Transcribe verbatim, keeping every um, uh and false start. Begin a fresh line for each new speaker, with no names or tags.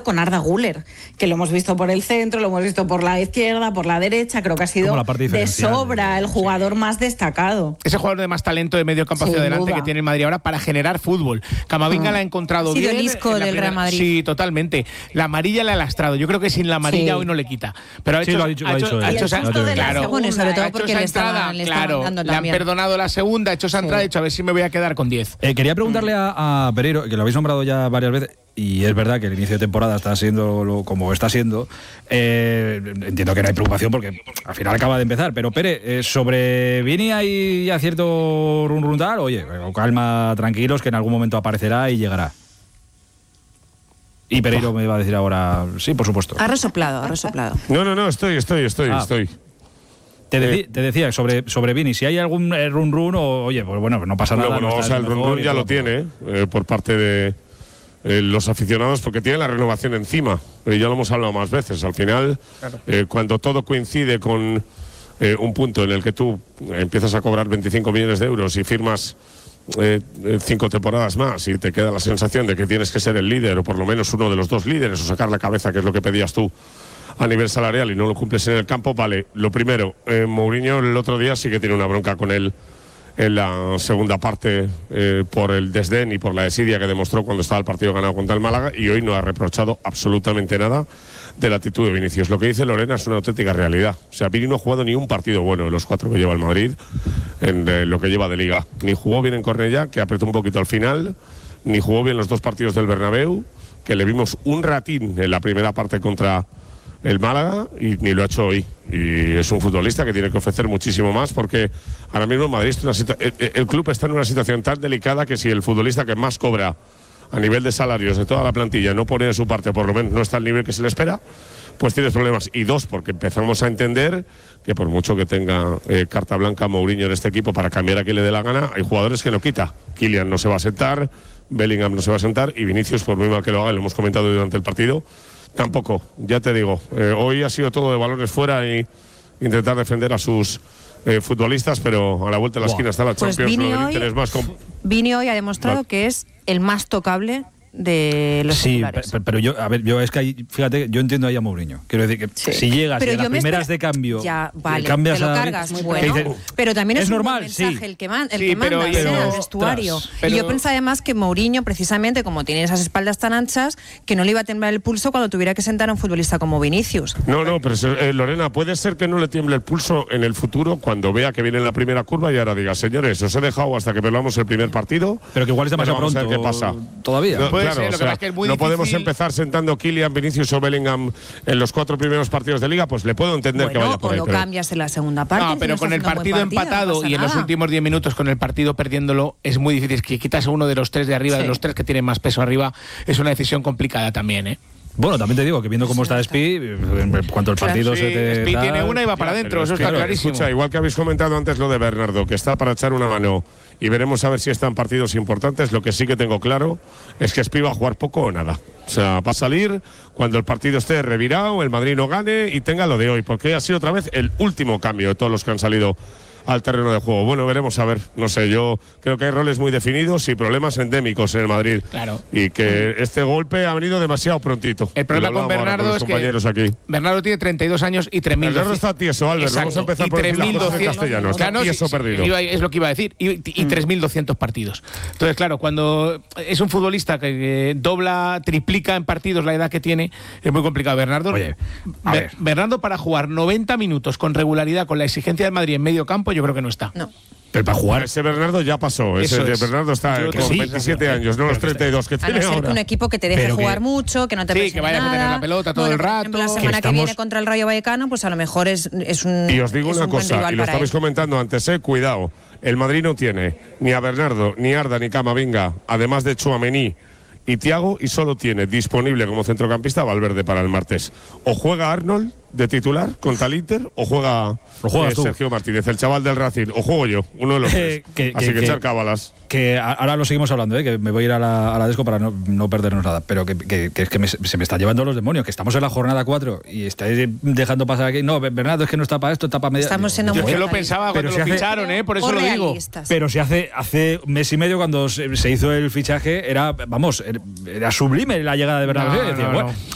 con Arda Güler, que lo hemos visto por el centro, lo hemos visto por la izquierda, por la derecha, creo que ha sido de sobra el jugador sí. más destacado.
Ese jugador de más talento de medio campo hacia adelante duda. que tiene el Madrid ahora para generar fútbol. Camavinga ah. la ha encontrado
sí,
bien.
El isco del Real Madrid.
Sí, totalmente. La amarilla la ha lastrado. Yo creo que sin la amarilla sí. hoy no le quita. Pero ha hecho,
sí, lo ha dicho,
ha hecho,
ha
hecho,
hecho,
ha hecho
de
claro,
la segunda,
sobre todo porque
le
entrada,
estaban, claro,
dando
le han perdonado la segunda, ha hecho esa entrada, sí. ha dicho a ver si me voy a quedar con diez.
Eh, quería preguntarle a, a Pereiro, que lo habéis nombrado ya varias veces, y es verdad que el inicio de temporada está siendo lo, como está siendo. Eh, entiendo que no hay preocupación porque al final acaba de empezar, pero Pere, eh, sobre Vini hay ya cierto run run tal, oye, calma, tranquilos, que en algún momento aparecerá y llegará. Y Pereiro me va a decir ahora, sí, por supuesto.
Ha resoplado, ha resoplado.
No, no, no, estoy, estoy, estoy,
ah.
estoy.
Te, deci te decía sobre, sobre Vini, si hay algún eh, run run o, oye, pues bueno, no pasa nada.
No, bueno,
no
o sea, el run run ya lo tiene eh, por parte de eh, los aficionados porque tiene la renovación encima. Eh, ya lo hemos hablado más veces. Al final, claro. eh, cuando todo coincide con eh, un punto en el que tú empiezas a cobrar veinticinco millones de euros y firmas eh, cinco temporadas más y te queda la sensación de que tienes que ser el líder o por lo menos uno de los dos líderes o sacar la cabeza, que es lo que pedías tú a nivel salarial, y no lo cumples en el campo, vale. Lo primero, eh, Mourinho el otro día sí que tiene una bronca con él en la segunda parte eh, por el desdén y por la desidia que demostró cuando estaba el partido ganado contra el Málaga, y hoy no ha reprochado absolutamente nada de la actitud de Vinicius. Lo que dice Lorena es una auténtica realidad. O sea, Vini no ha jugado ni un partido bueno de los cuatro que lleva el Madrid en eh, lo que lleva de Liga. Ni jugó bien en Cornellá, que apretó un poquito al final, ni jugó bien los dos partidos del Bernabéu, que le vimos un ratín en la primera parte contra el Málaga, y ni lo ha hecho hoy. Y es un futbolista que tiene que ofrecer muchísimo más, porque ahora mismo en Madrid una el, el club está en una situación tan delicada que si el futbolista que más cobra a nivel de salarios de toda la plantilla no pone de su parte, por lo menos no está al nivel que se le espera, pues tienes problemas. Y dos, porque empezamos a entender que por mucho que tenga eh, carta blanca Mourinho en este equipo para cambiar a quien le dé la gana, hay jugadores que no quita. Kylian no se va a sentar, Bellingham no se va a sentar, y Vinicius, por muy mal que lo haga, lo hemos comentado durante el partido, tampoco. Ya te digo, eh, hoy ha sido todo de balones fuera y intentar defender a sus eh, futbolistas, pero a la vuelta de la esquina está la
pues
Champions.
Vini,
no
hoy,
más con...
Vini hoy ha demostrado
vale.
que es el más tocable de los
sí,
titulares.
pero, pero yo, a ver, yo es que ahí, fíjate, yo entiendo ahí a Mourinho. Quiero decir que sí. si llegas pero y a las primeras espera... de cambio,
ya, vale,
cambias
te lo
a...
cargas, muy bueno. Dice, pero también es, es un normal, mensaje sí. el que, man, el
sí,
que manda,
pero, pero,
en el vestuario. Pero, y yo pensaba además que Mourinho, precisamente, como tiene esas espaldas tan anchas, que no le iba a temblar el pulso cuando tuviera que sentar a un futbolista como Vinicius.
No, no, pero eh, Lorena, puede ser que no le tiemble el pulso en el futuro cuando vea que viene en la primera curva y ahora diga, señores, os he dejado hasta que perdamos el primer partido.
Pero que igual es demasiado pronto.
A ver qué pasa.
Todavía.
No,
puede
claro,
ser, lo
o sea,
que que es muy
no
difícil.
Podemos empezar sentando Kylian, Vinicius o Bellingham en los cuatro primeros partidos de Liga, pues le puedo entender
bueno,
que vaya por
o
ahí.
lo
pero...
cambias en la segunda parte.
No, pero
si
con
no
el partido, partido empatado no y en
nada.
los últimos diez minutos con el partido perdiéndolo es muy difícil. Que quitas a uno de los tres de arriba, sí. de los tres que tienen más peso arriba, es una decisión complicada también, ¿eh?
Bueno, también te digo que viendo cómo está Spi, en cuanto el partido
sí,
se te
Spi
da...
tiene una y va para adentro, eso está
claro,
clarísimo.
Escucha, igual que habéis comentado antes lo de Bernardo, que está para echar una mano, y veremos a ver si están partidos importantes. Lo que sí que tengo claro es que Spi va a jugar poco o nada. O sea, va a salir cuando el partido esté revirado, el Madrid no gane y tenga lo de hoy, porque ha sido otra vez el último cambio de todos los que han salido al terreno de juego. Bueno, veremos a ver, no sé, yo creo que hay roles muy definidos y problemas endémicos en el Madrid.
Claro.
Y que este golpe ha venido demasiado prontito.
El problema con Bernardo con es que
aquí.
Bernardo tiene treinta y dos años y tres mil doscientos.
Bernardo está tieso, Albert.
Exacto.
Vamos a empezar
y
por decir las cosas en castellano. Está
claro,
tieso
sí,
perdido.
Iba, es lo que iba a decir. Y, y mm. tres mil doscientos partidos. Entonces, claro, cuando es un futbolista que, que dobla, triplica en partidos la edad que tiene, es muy complicado. Bernardo,
Oye, a
Be
ver.
Bernardo para jugar noventa minutos con regularidad, con la exigencia del Madrid en medio campo, yo creo que no está.
No.
Pero para jugar.
Ese Bernardo ya pasó. Ese de Bernardo está
Yo
con
sí,
veintisiete años, no los treinta y dos que
a
tiene
no ser
ahora.
que un equipo que te deje
pero
jugar
que,
mucho, que no te
sí,
presione
que vayas
nada.
a tener la pelota todo
bueno,
el rato.
Por ejemplo, la semana
que,
que,
estamos...
viene contra el Rayo Vallecano, pues a lo mejor es, es un.
Y os digo
es
una
un buen
cosa,
rival
y lo
para
estabais
él.
comentando antes, eh, cuidado. El Madrid no tiene ni a Bernardo, ni Arda, ni Camavinga, además de Tchouaméni y Thiago, y solo tiene disponible como centrocampista Valverde para el martes. O juega Arnold de titular contra el Inter, o juega
o
eh, Sergio Martínez, el chaval del Racing, o juego yo, uno de los tres.
que,
Así
que,
que,
que
echar cábalas.
Que ahora lo seguimos hablando, ¿eh? Que me voy a ir a la, a la desco para no, no perdernos nada, pero que, que, que es que me, se me está llevando los demonios, que estamos en la jornada cuatro y estáis dejando pasar aquí. No, Bernardo, es que no está para esto, está para media.
Estamos siendo
Yo
muy
que lo pensaba cuando
si
lo
hace,
ficharon, ¿eh? Por eso lo digo.
Pero si hace, hace mes y medio cuando se, se hizo el fichaje, era, vamos, era sublime la llegada de Bernardo.
No,
decía,
no,
bueno,
no.